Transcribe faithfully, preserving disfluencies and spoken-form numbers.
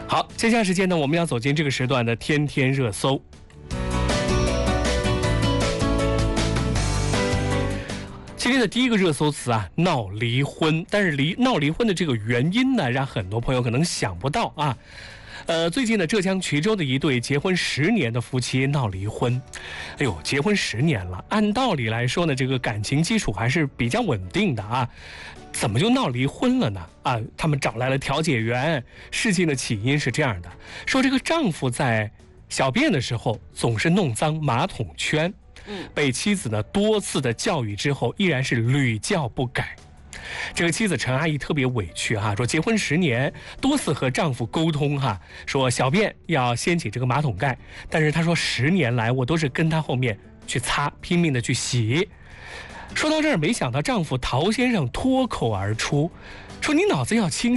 好，接下来时间呢，我们要走进这个时段的天天热搜。今天的第一个热搜词啊，闹离婚。但是离闹离婚的这个原因呢，让很多朋友可能想不到啊。呃，最近呢，浙江衢州的一对结婚十年的夫妻闹离婚。哎呦，结婚十年了，按道理来说呢，这个感情基础还是比较稳定的啊，怎么就闹离婚了呢？啊，他们找来了调解员。事情的起因是这样的，说这个丈夫在小便的时候总是弄脏马桶圈，被妻子呢多次的教育之后，依然是屡教不改。这个妻子陈阿姨特别委屈哈、啊，说结婚十年，多次和丈夫沟通哈、啊，说小便要掀起这个马桶盖，但是她说十年来我都是跟她后面去擦，拼命的去洗。说到这儿，没想到丈夫陶先生脱口而出，说你脑子要清